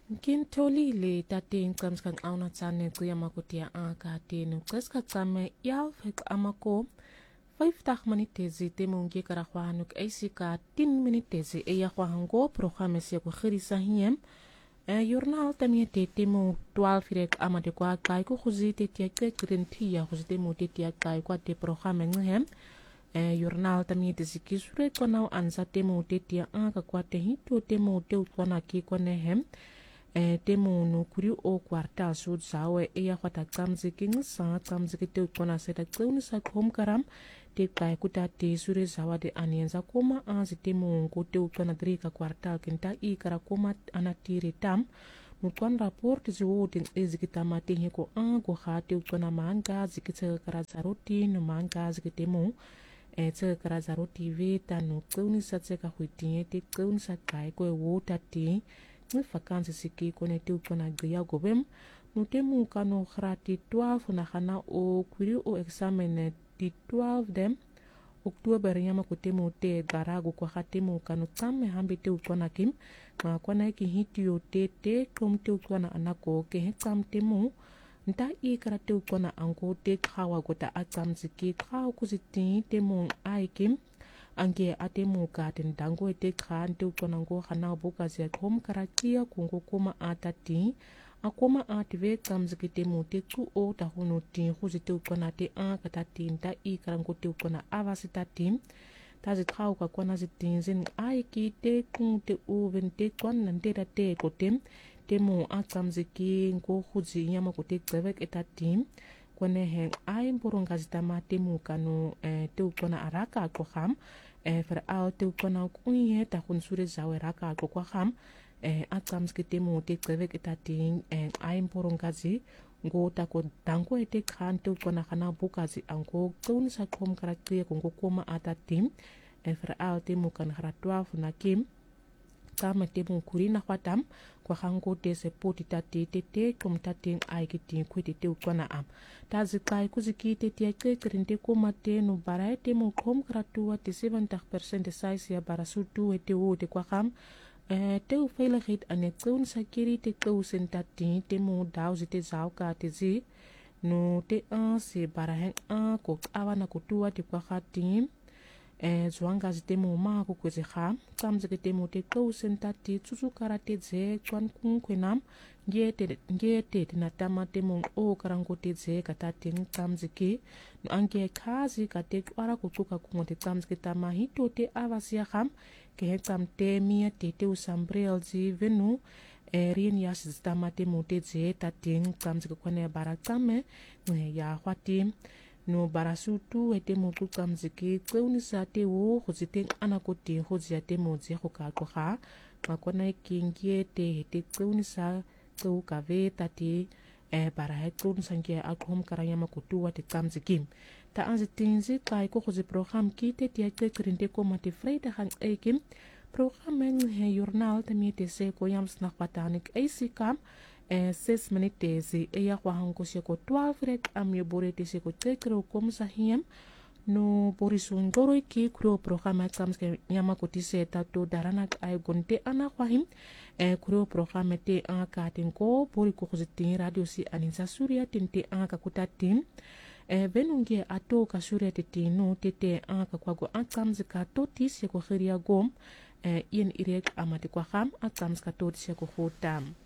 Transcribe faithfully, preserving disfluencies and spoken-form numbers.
Ngintholile tateng qamska ngqawna tsane qiya makutia aka tenu qiska qame yal fek amako five tag minitezi temu ngi karakhwanuk aisika ten minitezi eya khwango programe se ko khirisa hiem e journal tamie te temu twaalf rek amade kwa kai ko khuzite tia ke grintia khuzite mu te tia kai kwa te programe nghem e journal tamie te sikisure kona ansa temu te tia aka kwa te hito temu te kona ki kone hem e temu no kuri o kwarta sud sawe e ya khata tsamzi king sa tsamzi ke te kona seta tsauni sa khom karam te kai kuta te sure sawa de anienza koma anzi temu ko te kona drika kwarta kinta i kara koma anatiri tam mutwan rapport ziwo tin ezikitama te ko an ko kha te kona manga zikitsa kara zaroti no manga zikitemu e tsa kara zaroti veta no tsauni sa tseka khwitinye te tsauni sa kai ko wo tati ni vakansi siki kone te ukona gria gobem no temu kano khrati twaalf na khana o kwiri o examine di twaalf dem oktober nyama ko temu te garago ko khatemu kano tsamme hambe te ukona kim ma kona ki hitio te te kom te ukona anako ke hetsam temu nta i kara te ukona anko te khawa gota atsam siki khaw kuziti temu aikim ange atemu katen dango ete khan te ukona ngo khana boka zia khom karakia kungo koma atati akoma atve kamzike temu te ku o ta hono ti khuzite ukona te a katati nta i karango te ukona avasitati tazi khaw ka kona zitinzin ai ki te kun te uven te kwan nandera te kotem temu akamzike ngo khuzi nyama kote tsevek etati kone hen ai mboronga zitama temu kanu eh, te ukona araka ko kham e fer au te ukona kunye ta kunsure zawe raka ko kwa kham e atsamske temu te tsevek etati e ai mborongazi ngo ta ko dango ete khan te ukona khana bukazi ango tun sa khom karakye ko ngo koma atati e fer au temu kan khratwa funa kim kama temu kurina khatam kwa khango te se poti tati te te kum tati ai kiti kwiti te ukona am tazi kai kuziki te te ke krinte koma te no barai temu khom kratua te seventy percent size ya barasutu ete wo te kwa kham e te u veiligheid ane tsun sakiri te tsu sentati temu dauzi te zauka te zi no te an se baraheng an ko awana kutua te kwa khatim e zwanga zitemu ma ko kweze kham tsamze ke temu te tsu sentati tsuzu karate ze kwan kun kwenam ngete ngete na tama temu o karango te ze katati tsamze ke no ange khazi kate kwara kutuka kungote tsamze ke tama hito te avasia kham ke hetsam te mia te te usambrel zi venu e rien ya sistama temu te ze tating tsamze ke kwane baratsame ya khwatim no barasutu ete mutu kamziki kweuni sate wo khuzite anakote khuzia te mozi khoka khoha makona kingie te te kweuni sa tsu kave tati e bara hetun sangia akhom karaya makutu wa te kamziki ta anzitinzi kai ko khuzi program kite te te krinte ko mate freida han ekim program he journal te mite se ko yam snak patanik eisikam e six minutes e ya kwa hanko se ko twaalf rek am yo borete se ko tekro kom sa hiem no borisun goro ki kro programa kamske nyama ko tise ta to darana ay gonte ana kwa him e kro programa te an ka tin ko bori ko khuziti radio si aninsa surya tinte an ka kutatin e benunge ato ka surya te tino te te an ka kwa go an kamzika to tise ko khiria gom e yen irek amati kwa kham atsamska to tise ko khotam